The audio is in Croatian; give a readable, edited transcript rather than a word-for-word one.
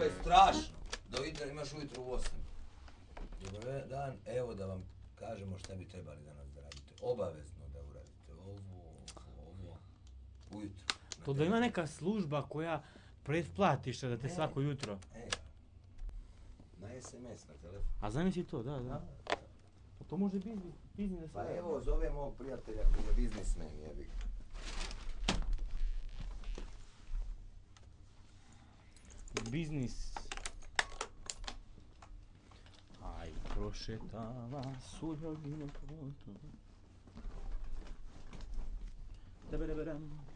je strašno. Do jutra imaš ujutro u 8. Dobar dan, evo da vam kažemo šta bi trebali danas da radite. Obavezno da uradite ovo, ujutro. To da ima neka služba koja pretplatiš da te svako jutro. Na SMS, na telefon. A zamisli to, da. To može biznis. Pa evo, zove mog prijatelja koji je biznismen, jebi ga. Biznis. Aj, prošetava sudbinu putu. Debereberem.